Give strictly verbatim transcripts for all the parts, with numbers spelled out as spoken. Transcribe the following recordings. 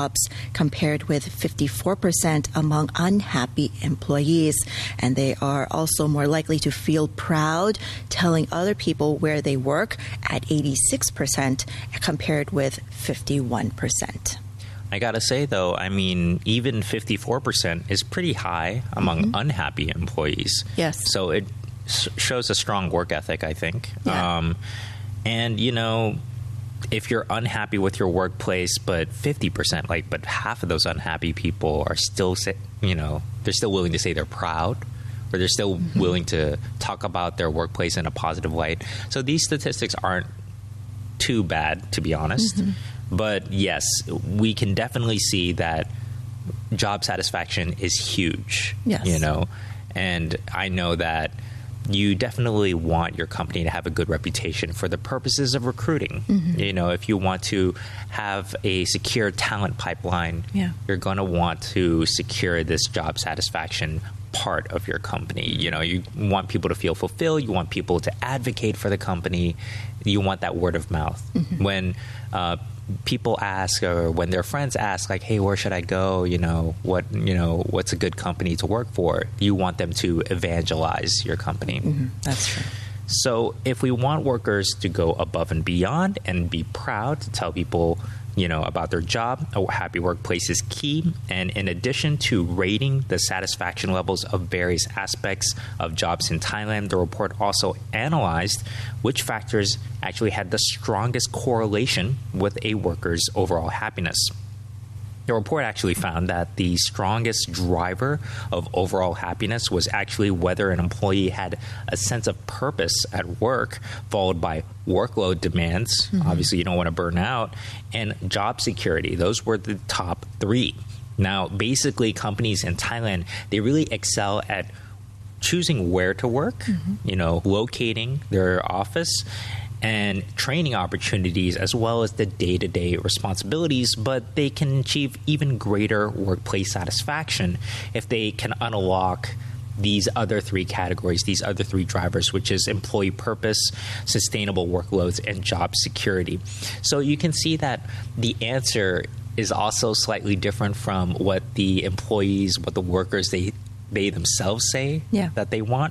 jobs, compared with fifty-four percent among unhappy employees. And they are also more likely to feel proud telling other people where they work at eighty-six percent, compared with fifty-one percent. I gotta say, though, I mean, even fifty-four percent is pretty high among mm-hmm. unhappy employees. Yes. So it s- shows a strong work ethic, I think. Yeah. Um, and, you know, if you're unhappy with your workplace, but fifty percent, like, but half of those unhappy people are still, say, you know, they're still willing to say they're proud, or they're still mm-hmm. willing to talk about their workplace in a positive light. So these statistics aren't too bad, to be honest. Mm-hmm. But yes, we can definitely see that job satisfaction is huge, yes. you know, and I know that you definitely want your company to have a good reputation for the purposes of recruiting. Mm-hmm. You know, if you want to have a secure talent pipeline, yeah. you're going to want to secure this job satisfaction part of your company. You know, you want people to feel fulfilled. You want people to advocate for the company. You want that word of mouth. Mm-hmm. When uh, people ask, or when their friends ask, like, hey, where should I go? You know, what, you know, what's a good company to work for? You want them to evangelize your company. Mm-hmm. That's true. So if we want workers to go above and beyond and be proud to tell people, you know, about their job, a happy workplace is key. And in addition to rating the satisfaction levels of various aspects of jobs in Thailand, the report also analyzed which factors actually had the strongest correlation with a worker's overall happiness. The report actually found that the strongest driver of overall happiness was actually whether an employee had a sense of purpose at work, followed by workload demands. Mm-hmm. Obviously, you don't want to burn out, and job security. Those were the top three. Now, basically, companies in Thailand, they really excel at choosing where to work, mm-hmm. you know, locating their office, and training opportunities, as well as the day-to-day responsibilities, but they can achieve even greater workplace satisfaction if they can unlock these other three categories, these other three drivers, which is employee purpose, sustainable workloads, and job security. So you can see that the answer is also slightly different from what the employees, what the workers, they, they themselves say yeah. that they want.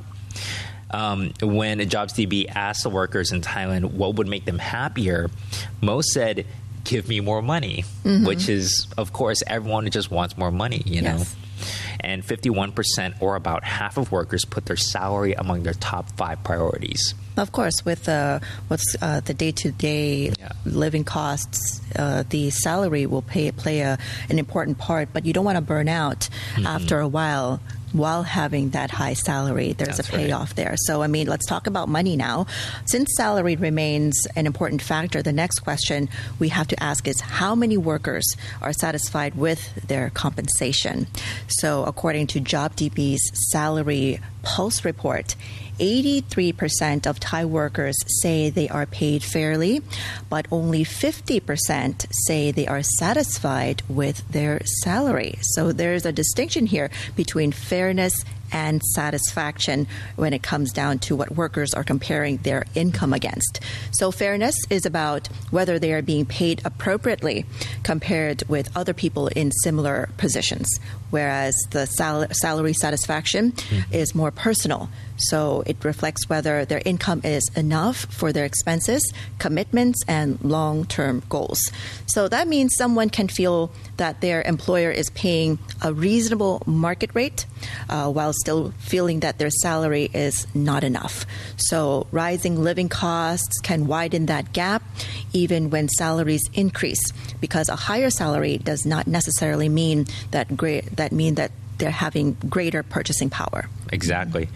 Um, when JobsDB asked the workers in Thailand what would make them happier, most said, give me more money, mm-hmm. which is, of course, everyone just wants more money, you know. Yes. And fifty-one percent, or about half of workers, put their salary among their top five priorities. Of course, with uh, what's uh, the day-to-day yeah. living costs, uh, the salary will pay, play a, an important part, but you don't want to burn out mm-hmm. after a while. While having that high salary, there's That's a payoff right. there. So, I mean, let's talk about money now. Since salary remains an important factor, the next question we have to ask is how many workers are satisfied with their compensation? So, according to JobDB's Salary Pulse report, eighty-three percent of Thai workers say they are paid fairly, but only fifty percent say they are satisfied with their salary. So there's a distinction here between fairness and satisfaction when it comes down to what workers are comparing their income against. So fairness is about whether they are being paid appropriately compared with other people in similar positions, whereas the sal- salary satisfaction mm-hmm. is more personal. So it reflects whether their income is enough for their expenses, commitments, and long-term goals. So that means someone can feel that their employer is paying a reasonable market rate uh, while still feeling that their salary is not enough. So rising living costs can widen that gap even when salaries increase, because a higher salary does not necessarily mean that great, that mean that they're having greater purchasing power. Exactly.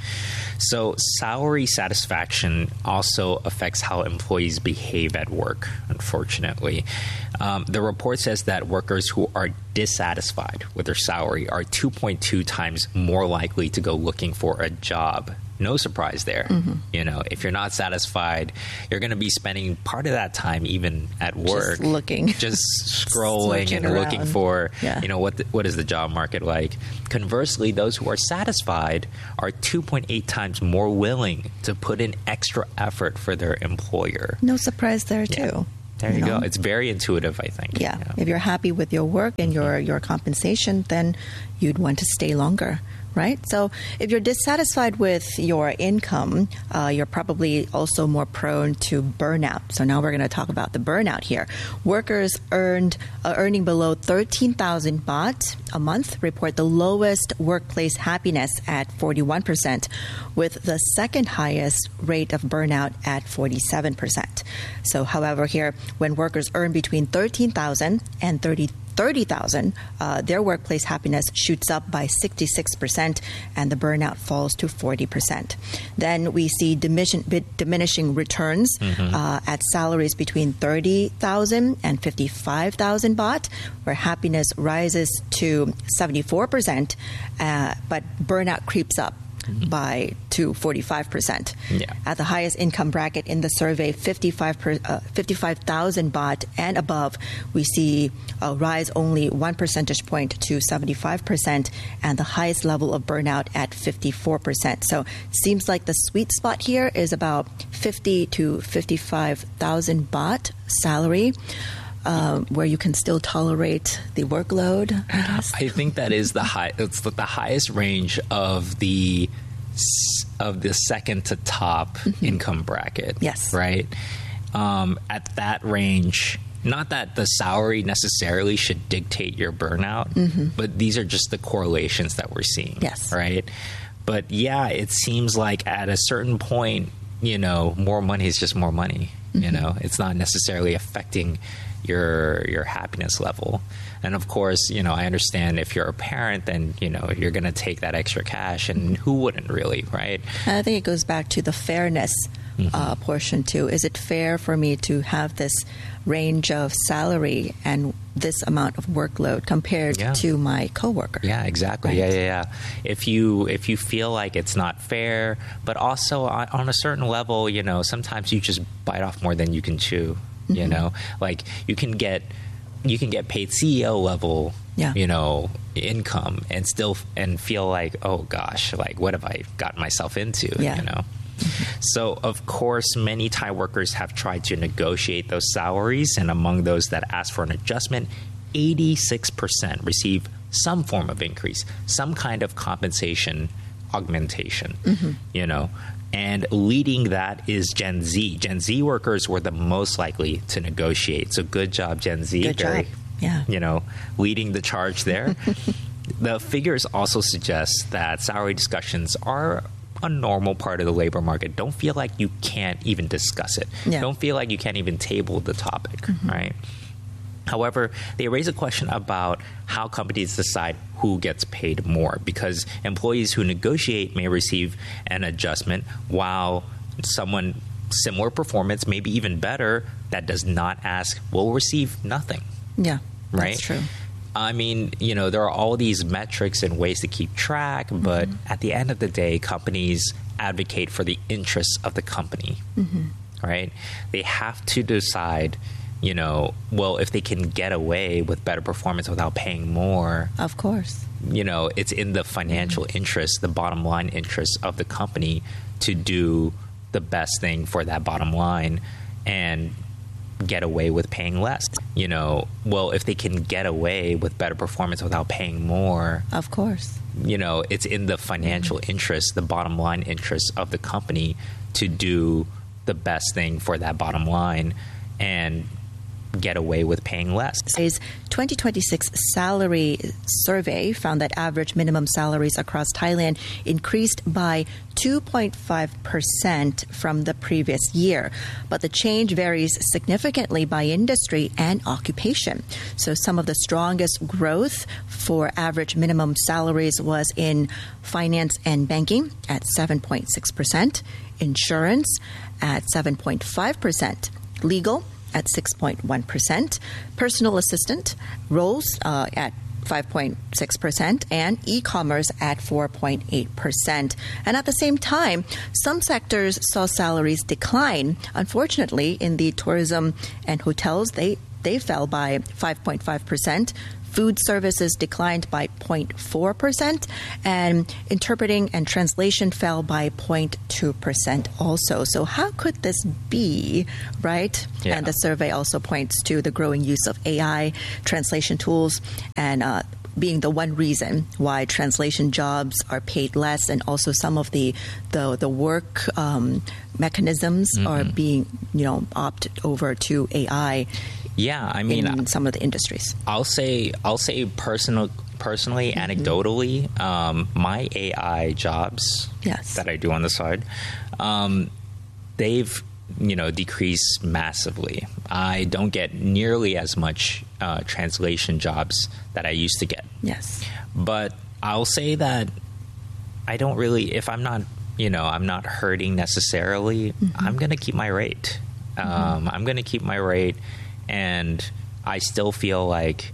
So salary satisfaction also affects how employees behave at work, unfortunately. Um, the report says that workers who are dissatisfied with their salary are two point two times more likely to go looking for a job. No surprise there. Mm-hmm. You know, if you're not satisfied, you're going to be spending part of that time even at work. Just looking. Just scrolling and around. looking for, yeah. you know, what the, what is the job market like. Conversely, those who are satisfied are two point eight times more willing to put in extra effort for their employer. No surprise there, too. Yeah. There you, you know? go. It's very intuitive, I think. Yeah. yeah. If you're happy with your work and your, your compensation, then you'd want to stay longer, right? So if you're dissatisfied with your income, uh, you're probably also more prone to burnout. So now we're going to talk about the burnout here. Workers earned uh, earning below thirteen thousand baht a month report the lowest workplace happiness at forty-one percent, with the second highest rate of burnout at forty-seven percent. So however, here, when workers earn between thirteen thousand and thirty thousand, uh, their workplace happiness shoots up by sixty-six percent and the burnout falls to forty percent. Then we see diminishing, diminishing returns mm-hmm. uh, at salaries between thirty thousand and fifty-five thousand baht, where happiness rises to seventy-four percent, uh, but burnout creeps up by to forty-five percent. Yeah. At the highest income bracket in the survey, fifty-five thousand baht and above, we see a rise only one percentage point to seventy-five percent, and the highest level of burnout at fifty-four percent. So it seems like the sweet spot here is about fifty to fifty-five thousand baht salary. Um, where you can still tolerate the workload, I guess. I think that is the high. It's the highest range of the of the second to top mm-hmm. income bracket. Yes, right. Um, at that range, not that the salary necessarily should dictate your burnout, mm-hmm. but these are just the correlations that we're seeing. Yes, right. But yeah, it seems like at a certain point, you know, more money is just more money. Mm-hmm. You know, it's not necessarily affecting your your happiness level. And of course, you know, I understand if you're a parent, then, you know, you're going to take that extra cash, and who wouldn't really, right? I think it goes back to the fairness mm-hmm. uh, portion too. Is it fair for me to have this range of salary and this amount of workload compared yeah. to my coworker? Yeah, exactly. Right? Yeah, yeah, yeah. If you if you feel like it's not fair, but also on, on a certain level, you know, sometimes you just bite off more than you can chew. Mm-hmm. You know, like you can get you can get paid C E O level, yeah. you know, income and still and feel like, oh gosh, like what have I gotten myself into? Yeah. You know. Mm-hmm. So, of course, many Thai workers have tried to negotiate those salaries, and among those that ask for an adjustment, eighty-six percent receive some form of increase, some kind of compensation augmentation, mm-hmm. you know. And leading that is Gen Z. Gen Z workers were the most likely to negotiate. So good job, Gen Z. Good Very, job. Yeah. You know, leading the charge there. The figures also suggest that salary discussions are a normal part of the labor market. Don't feel like you can't even discuss it. Yeah. Don't feel like you can't even table the topic, mm-hmm. right? However, they raise a question about how companies decide who gets paid more, because employees who negotiate may receive an adjustment, while someone similar performance, maybe even better, that does not ask will receive nothing. Yeah, right? That's true. I mean, you know, there are all these metrics and ways to keep track, but mm-hmm. at the end of the day, companies advocate for the interests of the company, mm-hmm. right? They have to decide, you know, well, if they can get away with better performance without paying more. Of course. You know, it's in the financial mm-hmm. interest, the bottom line interest of the company to do the best thing for that bottom line and get away with paying less. You know, well, if they can get away with better performance without paying more. Of course. You know, it's in the financial mm-hmm. interest, the bottom line interest of the company to do the best thing for that bottom line and get away with paying less. Today's twenty twenty-six salary survey found that average minimum salaries across Thailand increased by two point five percent from the previous year. But the change varies significantly by industry and occupation. So some of the strongest growth for average minimum salaries was in finance and banking at seven point six percent, insurance at seven point five percent, legal at six point one percent, personal assistant roles uh, at five point six percent, and e-commerce at four point eight percent. And at the same time, some sectors saw salaries decline. Unfortunately, in the tourism and hotels, they they fell by five point five percent. Food services declined by zero point four percent, and interpreting and translation fell by zero point two percent also. So how could this be, right? Yeah. And the survey also points to the growing use of A I translation tools and uh, being the one reason why translation jobs are paid less, and also some of the the, the work um, mechanisms mm-hmm. are being, you know, opted over to A I. Yeah, I mean, in some of the industries. I'll say, I'll say, personal, personally, mm-hmm. anecdotally, um, my A I jobs yes. that I do on the side, um, they've, you know, decreased massively. I don't get nearly as much uh, translation jobs that I used to get. Yes, but I'll say that I don't really, if I'm not, you know, I'm not hurting necessarily, mm-hmm. I'm going to keep my rate. Um, mm-hmm. I'm going to keep my rate. And I still feel like,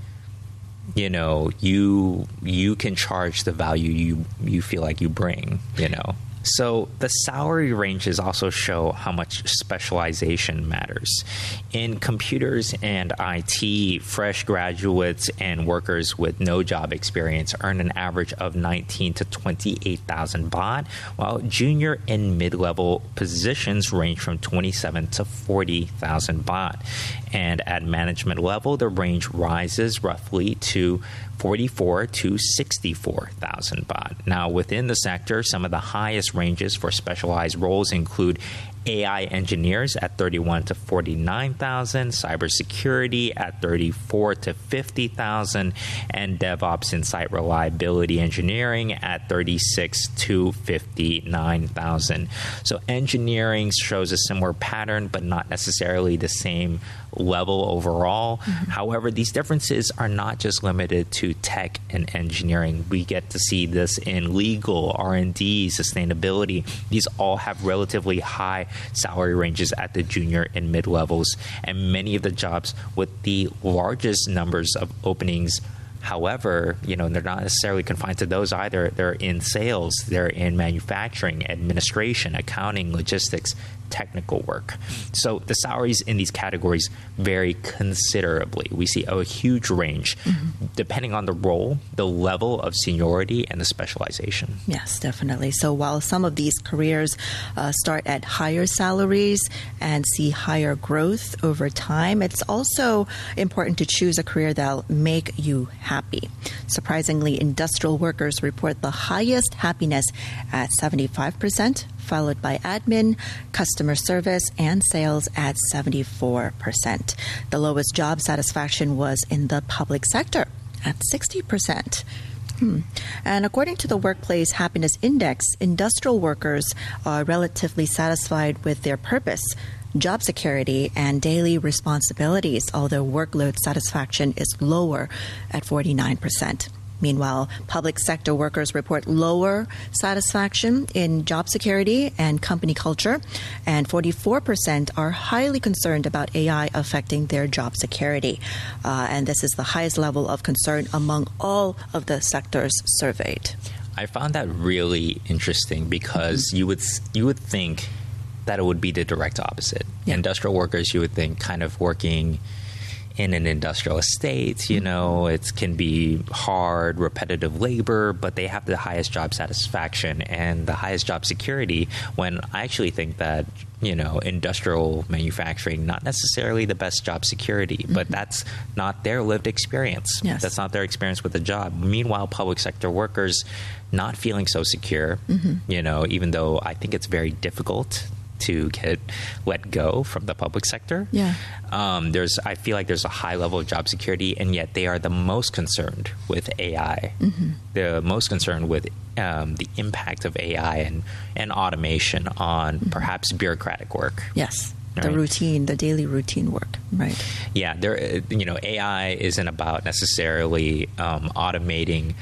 you know, you you can charge the value you you feel like you bring, you know. So the salary ranges also show how much specialization matters. In computers and I T, fresh graduates and workers with no job experience earn an average of nineteen to twenty-eight thousand baht, while junior and mid-level positions range from twenty-seven to forty thousand baht. And at management level, the range rises roughly to forty-four to sixty-four thousand baht. Now, within the sector, some of the highest ranges for specialized roles include A I engineers at thirty-one to forty-nine thousand, cybersecurity at thirty-four to fifty thousand, and DevOps and site reliability engineering at thirty-six to fifty-nine thousand. So engineering shows a similar pattern, but not necessarily the same level overall. Mm-hmm. However, these differences are not just limited to tech and engineering. We get to see this in legal, R and D, sustainability. These all have relatively high salary ranges at the junior and mid levels, and many of the jobs with the largest numbers of openings. However, you know, they're not necessarily confined to those either. They're in sales, they're in manufacturing, administration, accounting, logistics, technical work. So the salaries in these categories vary considerably. We see a huge range mm-hmm. depending on the role, the level of seniority, and the specialization. Yes, definitely. So while some of these careers uh, start at higher salaries and see higher growth over time, it's also important to choose a career that'll make you happy. Surprisingly, industrial workers report the highest happiness at seventy-five percent, followed by admin, customer service, and sales at seventy-four percent. The lowest job satisfaction was in the public sector at sixty percent. Hmm. And according to the Workplace Happiness Index, industrial workers are relatively satisfied with their purpose, job security, and daily responsibilities, although workload satisfaction is lower at forty-nine percent. Meanwhile, public sector workers report lower satisfaction in job security and company culture, and forty-four percent are highly concerned about A I affecting their job security. Uh, and this is the highest level of concern among all of the sectors surveyed. I found that really interesting because mm-hmm. you would you would think that it would be the direct opposite. Yeah. Industrial workers, you would think, kind of working in an industrial estate, you know, it can be hard, repetitive labor, but they have the highest job satisfaction and the highest job security, when I actually think that, you know, industrial manufacturing, not necessarily the best job security, mm-hmm. but that's not their lived experience. Yes. That's not their experience with the job. Meanwhile, public sector workers not feeling so secure, mm-hmm. you know, even though I think it's very difficult to get let go from the public sector. Yeah. Um, there's, I feel like there's a high level of job security, and yet they are the most concerned with A I. Mm-hmm. They're most concerned with um, the impact of A I and, and automation on mm-hmm. perhaps bureaucratic work. Yes. Right? The routine, the daily routine work, right? Yeah. There, you know, A I isn't about necessarily um, automating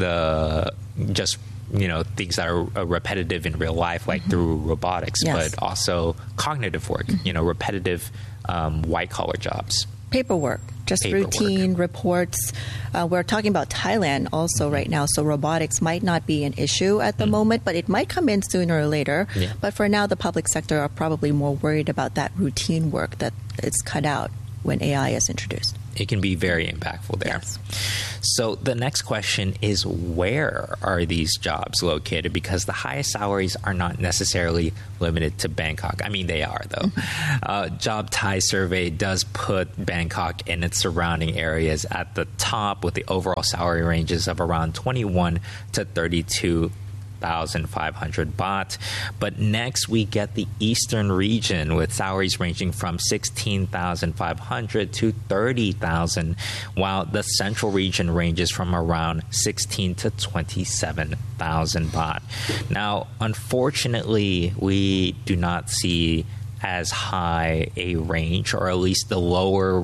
the just you know, things that are repetitive in real life, like mm-hmm. through robotics, yes. but also cognitive work, mm-hmm. you know, repetitive um, white-collar jobs. Paperwork, just Paperwork. routine reports. Uh, we're talking about Thailand also mm-hmm. right now, so robotics might not be an issue at the mm-hmm. moment, but it might come in sooner or later. Yeah. But for now, the public sector are probably more worried about that routine work that it's cut out when A I is introduced. It can be very impactful there. Yes. So the next question is, where are these jobs located? Because the highest salaries are not necessarily limited to Bangkok. I mean, they are, though. Mm-hmm. Uh, Job Thai survey does put Bangkok and its surrounding areas at the top, with the overall salary ranges of around twenty-one to thirty-two thousand five hundred baht. But next we get the eastern region, with salaries ranging from sixteen thousand five hundred to thirty thousand, while the central region ranges from around sixteen to twenty-seven thousand baht. Now, unfortunately, we do not see as high a range, or at least the lower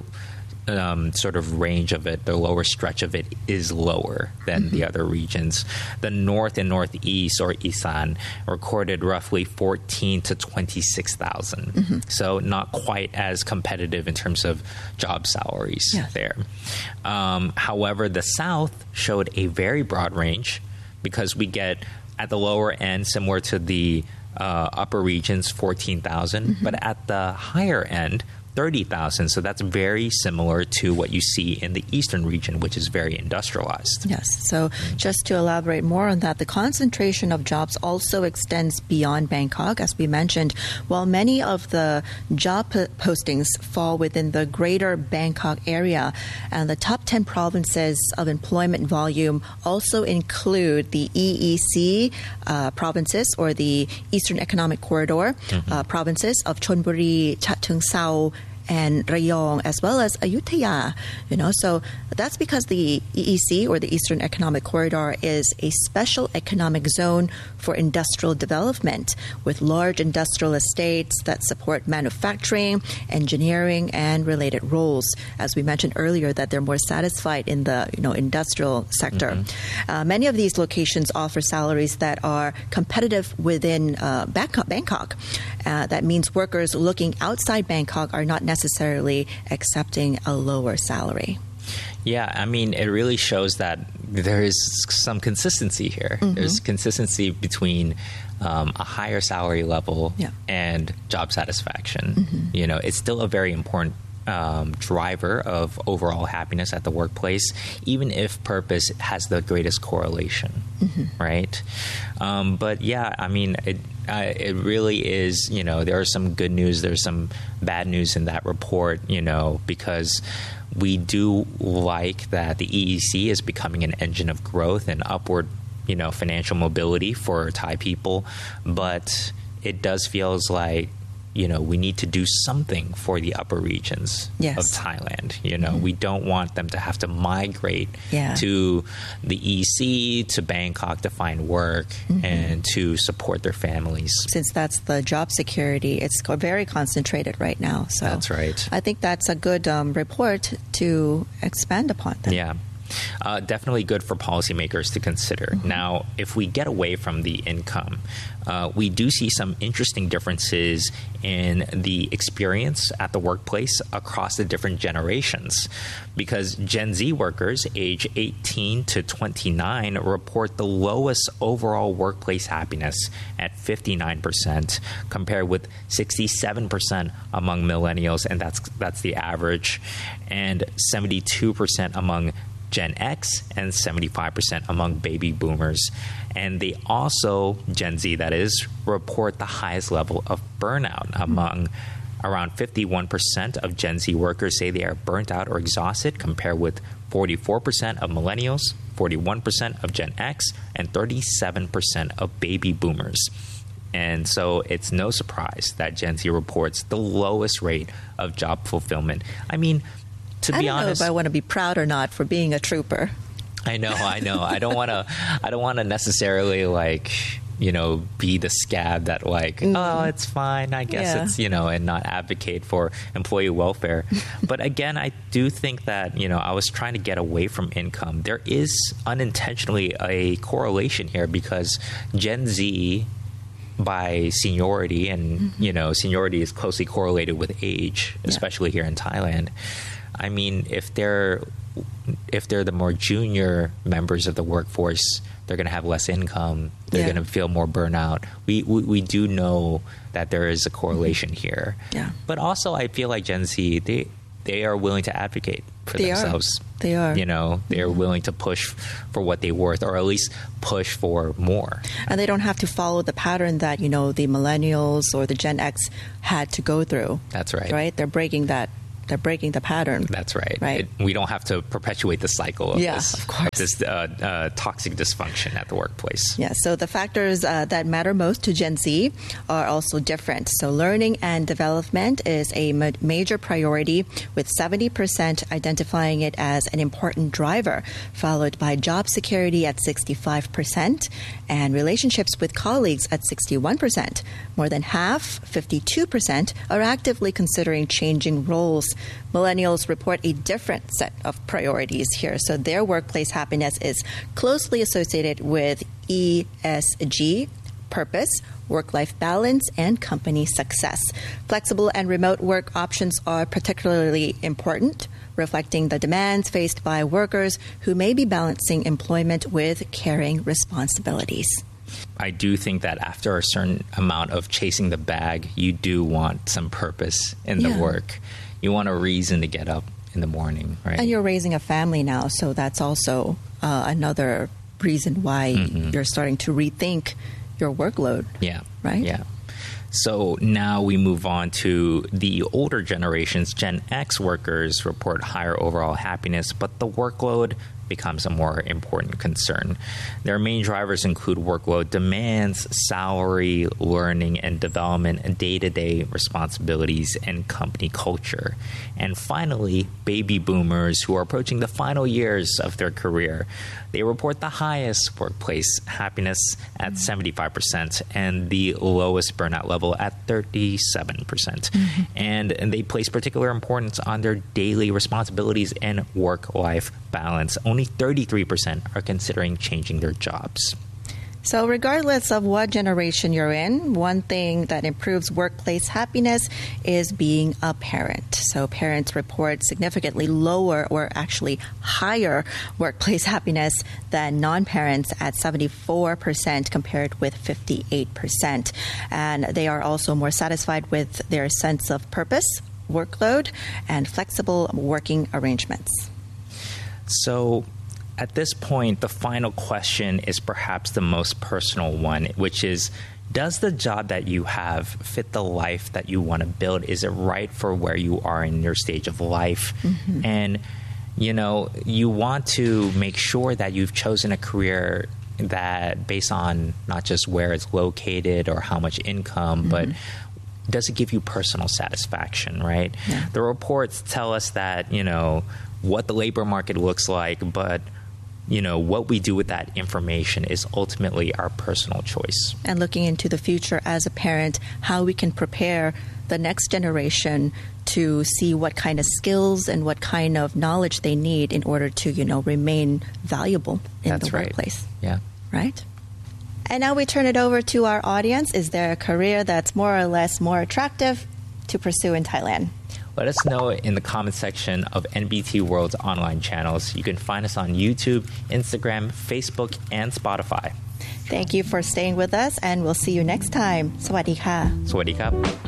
Um, sort of range of it, the lower stretch of it is lower than mm-hmm. the other regions. The north and northeast, or Isan, recorded roughly fourteen to twenty-six thousand. Mm-hmm. So not quite as competitive in terms of job salaries yes. there. Um, however, the south showed a very broad range, because we get at the lower end, similar to the uh, upper regions, fourteen thousand, mm-hmm. but at the higher end, thirty thousand. So that's very similar to what you see in the eastern region, which is very industrialized. Yes. So just to elaborate more on that, the concentration of jobs also extends beyond Bangkok. As we mentioned, while many of the job p- postings fall within the greater Bangkok area, and the top ten provinces of employment volume also include the E E C uh, provinces, or the Eastern Economic Corridor mm-hmm. uh, provinces of Chonburi, Chachoengsao, and Rayong, as well as Ayutthaya, you know. So that's because the E E C, or the Eastern Economic Corridor, is a special economic zone for industrial development, with large industrial estates that support manufacturing, engineering, and related roles. As we mentioned earlier, that they're more satisfied in the, you know, industrial sector. Mm-hmm. Uh, many of these locations offer salaries that are competitive within uh, Bangkok. Bangkok. Uh, that means workers looking outside Bangkok are not necessarily necessarily accepting a lower salary. Yeah, I mean, it really shows that there is some consistency here. Mm-hmm. There's consistency between um, a higher salary level yeah. and job satisfaction. Mm-hmm. You know, it's still a very important Um, driver of overall happiness at the workplace, even if purpose has the greatest correlation, mm-hmm. right? Um, but yeah, I mean, it uh, it really is, you know, there are some good news, there's some bad news in that report, you know, because we do like that the E E C is becoming an engine of growth and upward, you know, financial mobility for Thai people, but it does feels like, you know, we need to do something for the upper regions yes. of Thailand. You know, mm-hmm. we don't want them to have to migrate yeah. to the E C, to Bangkok to find work mm-hmm. and to support their families. Since that's the job security, it's very concentrated right now. So that's right. I think that's a good um, report to expand upon that. Yeah. Uh, definitely good for policymakers to consider. Mm-hmm. Now, if we get away from the income, uh, we do see some interesting differences in the experience at the workplace across the different generations, because Gen Z workers age eighteen to twenty-nine report the lowest overall workplace happiness at fifty-nine percent, compared with sixty-seven percent among millennials, and that's that's the average, and seventy-two percent among Gen X and seventy-five percent among baby boomers. And they also, Gen Z that is, report the highest level of burnout among around fifty-one percent of Gen Z workers say they are burnt out or exhausted, compared with forty-four percent of millennials, forty-one percent of Gen X, and thirty-seven percent of baby boomers. And so it's no surprise that Gen Z reports the lowest rate of job fulfillment. I mean, to I be don't honest, know if I want to be proud or not for being a trooper. I know, I know. I don't want to. I don't want to necessarily like, you know, be the scab that like, mm. oh, it's fine. I guess yeah. it's, you know, and not advocate for employee welfare. But again, I do think that, you know, I was trying to get away from income. There is unintentionally a correlation here, because Gen Z, by seniority, and mm-hmm. you know, seniority is closely correlated with age, especially yeah. here in Thailand. I mean, if they're if they're the more junior members of the workforce, they're going to have less income. They're yeah. going to feel more burnout. We, we we do know that there is a correlation mm-hmm. here. Yeah. But also, I feel like Gen Z, they they are willing to advocate for they themselves. Are. They are. You know, they're mm-hmm. willing to push for what they're worth, or at least push for more. And they don't have to follow the pattern that, you know, the millennials or the Gen X had to go through. That's right. Right? They're breaking that. They're breaking the pattern. That's right. Right. It, we don't have to perpetuate the cycle of yeah, this, of course. Of this uh, uh, toxic dysfunction at the workplace. Yeah. So the factors uh, that matter most to Gen Z are also different. So learning and development is a ma- major priority, with seventy percent identifying it as an important driver, followed by job security at sixty-five percent and relationships with colleagues at sixty-one percent. More than half, fifty-two percent, are actively considering changing roles. Millennials report a different set of priorities here. So their workplace happiness is closely associated with E S G, purpose, work-life balance, and company success. Flexible and remote work options are particularly important, reflecting the demands faced by workers who may be balancing employment with caring responsibilities. I do think that after a certain amount of chasing the bag, you do want some purpose in the yeah. work. You want a reason to get up in the morning, right? And you're raising a family now, so that's also uh, another reason why mm-hmm. you're starting to rethink your workload. Yeah. Right? Yeah. So now we move on to the older generations. Gen X workers report higher overall happiness, but the workload becomes a more important concern. Their main drivers include workload demands, salary, learning and development, day-to-day responsibilities, and company culture. And finally, baby boomers who are approaching the final years of their career. They report the highest workplace happiness at mm-hmm. seventy-five percent and the lowest burnout level at thirty-seven percent. Mm-hmm. And, and they place particular importance on their daily responsibilities and work-life balance. Only thirty-three percent are considering changing their jobs. So regardless of what generation you're in, one thing that improves workplace happiness is being a parent. So parents report significantly lower, or actually higher, workplace happiness than non-parents at seventy-four percent compared with fifty-eight percent. And they are also more satisfied with their sense of purpose, workload, and flexible working arrangements. So at this point, the final question is perhaps the most personal one, which is, does the job that you have fit the life that you want to build? Is it right for where you are in your stage of life? Mm-hmm. And, you know, you want to make sure that you've chosen a career that, based on not just where it's located or how much income, mm-hmm. but does it give you personal satisfaction, right? Yeah. The reports tell us that, you know, what the labor market looks like, but you know, what we do with that information is ultimately our personal choice. And looking into the future as a parent, how we can prepare the next generation to see what kind of skills and what kind of knowledge they need in order to, you know, remain valuable in That's the right. workplace. Yeah. Right? And now we turn it over to our audience. Is there a career that's more or less more attractive to pursue in Thailand? Let us know in the comment section of N B T World's online channels. You can find us on YouTube, Instagram, Facebook, and Spotify. Thank you for staying with us, and we'll see you next time. สวัสดีค่ะสวัสดีครับ